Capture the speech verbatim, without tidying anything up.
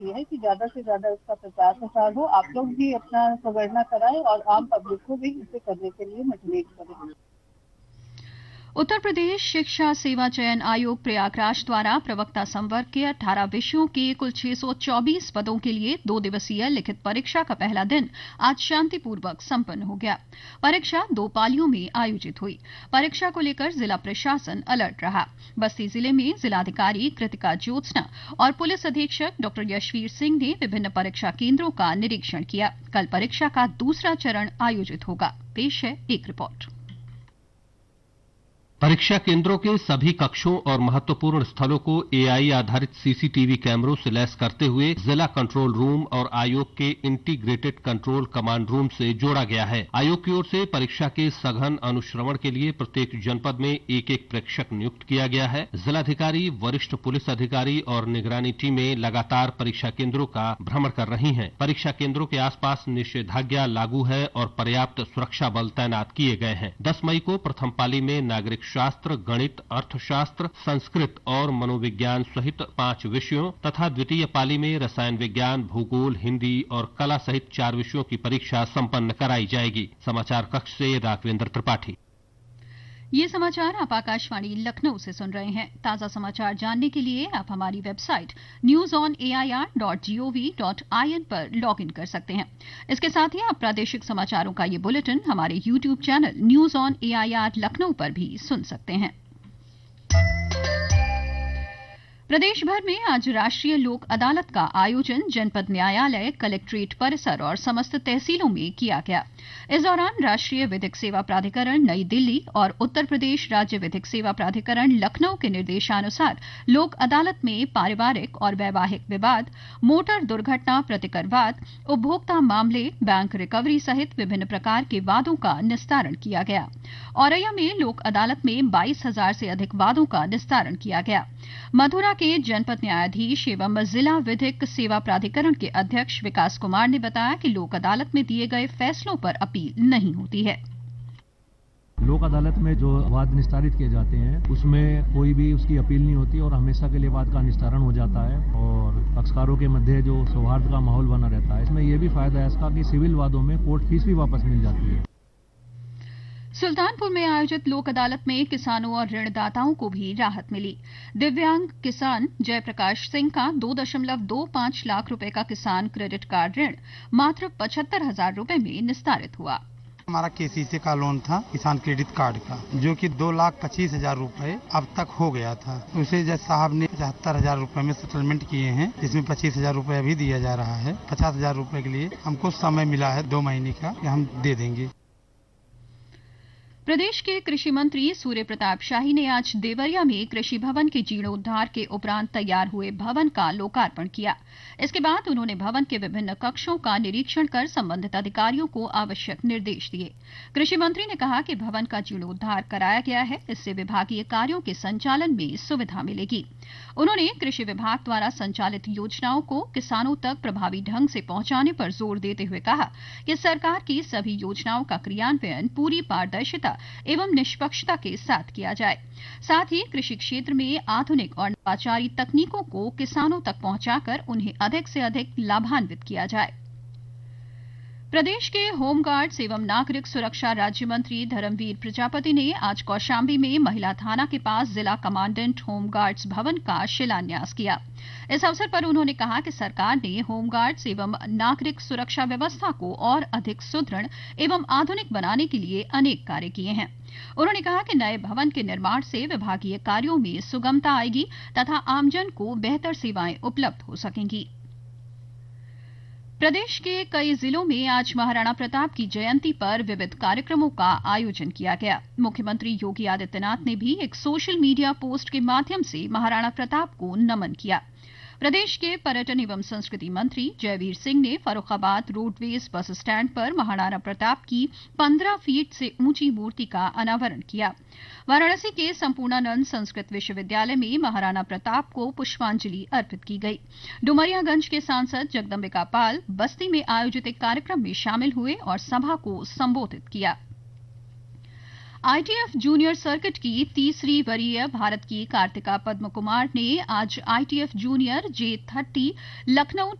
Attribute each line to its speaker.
Speaker 1: की है कि ज्यादा से ज्यादा इसका प्रचार प्रसार हो। आप लोग भी अपना संगणना कराएं और आम पब्लिक को भी इसे करने के लिए मोटिवेट करें।
Speaker 2: उत्तर प्रदेश शिक्षा सेवा चयन आयोग प्रयागराज द्वारा प्रवक्ता संवर्ग के अठारह विषयों के कुल छह सौ चौबीस पदों के लिए दो दिवसीय लिखित परीक्षा का पहला दिन आज शांतिपूर्वक संपन्न हो गया। परीक्षा दो पालियों में आयोजित हुई। परीक्षा को लेकर जिला प्रशासन अलर्ट रहा। बस्ती जिले में जिलाधिकारी कृतिका ज्योत्सना और पुलिस अधीक्षक डॉ यशवीर सिंह ने विभिन्न परीक्षा केंद्रों का निरीक्षण किया। कल परीक्षा का दूसरा चरण आयोजित होगा। पेश है एक रिपोर्ट।
Speaker 3: परीक्षा केंद्रों के सभी कक्षों और महत्वपूर्ण स्थलों को एआई आधारित सीसीटीवी कैमरों से लैस करते हुए जिला कंट्रोल रूम और आयोग के इंटीग्रेटेड कंट्रोल कमांड रूम से जोड़ा गया है। आयोग की ओर से परीक्षा के सघन अनुश्रवण के लिए प्रत्येक जनपद में एक एक प्रेक्षक नियुक्त किया गया है। जिलाधिकारी, वरिष्ठ पुलिस अधिकारी और निगरानी टीमें लगातार परीक्षा केंद्रों का भ्रमण कर रही हैं। परीक्षा केंद्रों के आसपास निषेधाज्ञा लागू है और पर्याप्त सुरक्षा बल तैनात किए गए हैं। दस मई को प्रथम पाली में नागरिक शास्त्र, गणित, अर्थशास्त्र, संस्कृत और मनोविज्ञान सहित पांच विषयों तथा द्वितीय पाली में रसायन विज्ञान, भूगोल, हिंदी और कला सहित चार विषयों की परीक्षा संपन्न कराई जाएगी। समाचार कक्ष से राघवेंद्र त्रिपाठी।
Speaker 2: ये समाचार आप आकाशवाणी लखनऊ से सुन रहे हैं। ताजा समाचार जानने के लिए आप हमारी website news on A I R dot G O V dot I N पर लॉग इन कर सकते हैं। इसके साथ ही आप प्रादेशिक समाचारों का ये बुलेटिन हमारे YouTube channel news on A I R Lucknow पर भी सुन सकते हैं। प्रदेश भर में आज राष्ट्रीय लोक अदालत का आयोजन जनपद न्यायालय, कलेक्ट्रेट परिसर और समस्त तहसीलों में किया गया। इस दौरान राष्ट्रीय विधिक सेवा प्राधिकरण नई दिल्ली और उत्तर प्रदेश राज्य विधिक सेवा प्राधिकरण लखनऊ के निर्देशानुसार लोक अदालत में पारिवारिक और वैवाहिक विवाद, मोटर दुर्घटना प्रतिकरवाद, उपभोक्ता मामले, बैंक रिकवरी सहित विभिन्न प्रकार के वादों का निस्तारण किया गया। औरैया में लोक अदालत में बाईस हजार से अधिक वादों का निस्तारण किया गया। मथुरा के जनपद न्यायाधीश एवं जिला विधिक सेवा प्राधिकरण के अध्यक्ष विकास कुमार ने बताया कि लोक अदालत में दिए गए फैसलों पर अपील नहीं होती है।
Speaker 4: लोक अदालत में जो वाद निस्तारित किए जाते हैं उसमें कोई भी उसकी अपील नहीं होती और हमेशा के लिए वाद का निस्तारण हो जाता है और पक्षकारों के मध्य जो सौहार्द का माहौल बना रहता है। इसमें यह भी फायदा है इसका कि सिविल वादों में कोर्ट फीस भी वापस मिल जाती है।
Speaker 2: सुल्तानपुर में आयोजित लोक अदालत में किसानों और ऋणदाताओं को भी राहत मिली। दिव्यांग किसान जयप्रकाश सिंह का दो दशमलव दो पांच लाख रुपए का किसान क्रेडिट कार्ड ऋण मात्र पचहत्तर हजार रुपए में निस्तारित हुआ।
Speaker 5: हमारा केसीसी का लोन था किसान क्रेडिट कार्ड का, जो कि दो लाख पच्चीस हजार रूपए अब तक हो गया था। उसे जज साहब ने पचहत्तर हजार रूपए में सेटलमेंट किए हैं, जिसमें पच्चीस हजार रूपए अभी दिया जा रहा है। पचास हजार रूपए के लिए हमको समय मिला है दो महीने का, हम दे देंगे।
Speaker 2: प्रदेश के कृषि मंत्री सूर्य प्रताप शाही ने आज देवरिया में कृषि भवन के जीर्णोद्धार के उपरांत तैयार हुए भवन का लोकार्पण किया। इसके बाद उन्होंने भवन के विभिन्न कक्षों का निरीक्षण कर संबंधित अधिकारियों को आवश्यक निर्देश दिए। कृषि मंत्री ने कहा कि भवन का जीर्णोद्धार कराया गया है, इससे विभागीय कार्यों के संचालन में सुविधा मिलेगी। उन्होंने कृषि विभाग द्वारा संचालित योजनाओं को किसानों तक प्रभावी ढंग से पहुंचाने पर जोर देते हुए कहा कि सरकार की सभी योजनाओं का क्रियान्वयन पूरी पारदर्शिता एवं निष्पक्षता के साथ किया जाए। साथ ही कृषि क्षेत्र में आधुनिक और नवाचारी तकनीकों को किसानों तक पहुंचाकर उन्हें अधिक से अधिक लाभान्वित किया जाए। प्रदेश के होमगार्ड्स एवं नागरिक सुरक्षा राज्य मंत्री धर्मवीर प्रजापति ने आज कौशाम्बी में महिला थाना के पास जिला कमांडेंट होमगार्ड्स भवन का शिलान्यास किया। इस अवसर पर उन्होंने कहा कि सरकार ने होमगार्ड्स एवं नागरिक सुरक्षा व्यवस्था को और अधिक सुदृढ़ एवं आधुनिक बनाने के लिए अनेक कार्य किए हैं। उन्होंने कहा कि नए भवन के निर्माण से विभागीय कार्यों में सुगमता आएगी तथा आमजन को बेहतर सेवाएं उपलब्ध हो सकेंगी। प्रदेश के कई जिलों में आज महाराणा प्रताप की जयंती पर विविध कार्यक्रमों का आयोजन किया गया। मुख्यमंत्री योगी आदित्यनाथ ने भी एक सोशल मीडिया पोस्ट के माध्यम से महाराणा प्रताप को नमन किया। प्रदेश के पर्यटन एवं संस्कृति मंत्री जयवीर सिंह ने फर्रुखाबाद रोडवेज बस स्टैंड पर महाराणा प्रताप की पंद्रह फीट से ऊंची मूर्ति का अनावरण किया। वाराणसी के संपूर्णानंद संस्कृत विश्वविद्यालय में महाराणा प्रताप को पुष्पांजलि अर्पित की गई। डुमरियागंज के सांसद जगदम्बिका पाल बस्ती में आयोजित एक कार्यक्रम में शामिल हुए और सभा को संबोधित किया। आईटीएफ जूनियर सर्किट की तीसरी वरीय भारत की कार्तिका पद्म कुमार ने आज आईटीएफ जूनियर जे थर्टी लखनऊ